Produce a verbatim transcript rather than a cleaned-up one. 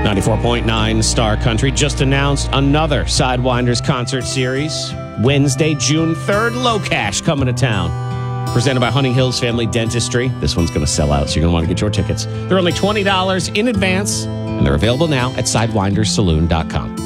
ninety-four point nine Star Country just announced another Sidewinders concert series. Wednesday, June third, Low Cash coming to town. Presented by Hunting Hills Family Dentistry. This one's going to sell out, so you're going to want to get your tickets. They're only twenty dollars in advance, and they're available now at sidewinders saloon dot com.